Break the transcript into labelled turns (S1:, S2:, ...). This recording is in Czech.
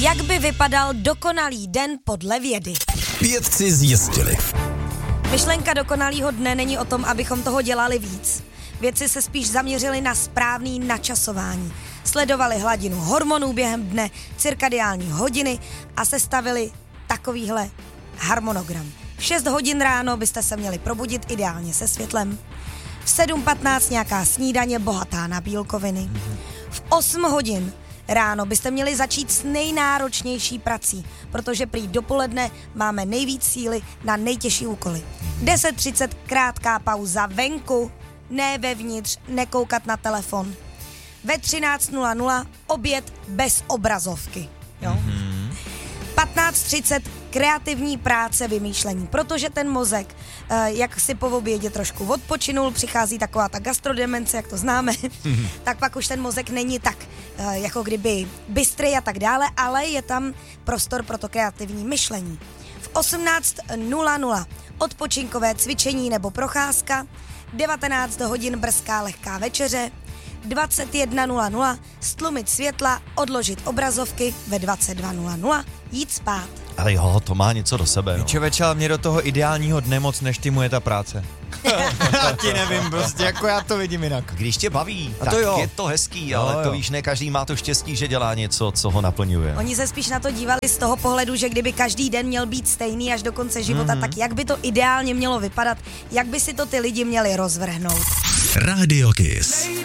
S1: Jak by vypadal dokonalý den podle vědy?
S2: Vědci zjistili.
S1: Myšlenka dokonalýho dne není o tom, abychom toho dělali víc. Vědci se spíš zaměřili na správný načasování. Sledovali hladinu hormonů během dne, cirkadiální hodiny a sestavili takovýhle harmonogram. V 6 hodin ráno byste se měli probudit ideálně se světlem. V 7:15 nějaká snídaně bohatá na bílkoviny. V 8 hodin ráno byste měli začít s nejnáročnější prací, protože prý dopoledne máme nejvíc síly na nejtěžší úkoly. 10:30 krátká pauza venku, ne vevnitř, nekoukat na telefon. Ve 13:00 oběd bez obrazovky. Jo? 15:30 kreativní práce, vymýšlení, protože ten mozek, jak si po obědě trošku odpočinul, přichází taková ta gastrodemence, jak to známe, tak pak už ten mozek není tak jako kdyby bystrý a tak dále, ale je tam prostor pro to kreativní myšlení. V 18:00 odpočinkové cvičení nebo procházka, 19 hodin brzká lehká večeře, 21:00 stlumit světla, odložit obrazovky, ve 22:00 jít spát.
S3: Ale jo, to má něco do sebe, no.
S4: Čověče, ale mě do toho ideálního dne moc neštimuje ta práce. Já ti nevím, prostě jako já to vidím jinak.
S3: Když tě baví,
S4: A
S3: tak
S4: to jo.
S3: je to hezký, ale to víš, ne každý má to štěstí, že dělá něco, co ho naplňuje.
S1: Oni se spíš na to dívali z toho pohledu, že kdyby každý den měl být stejný až do konce života, tak jak by to ideálně mělo vypadat, jak by si to ty lidi měli rozvrhnout.
S2: Radio Kiss.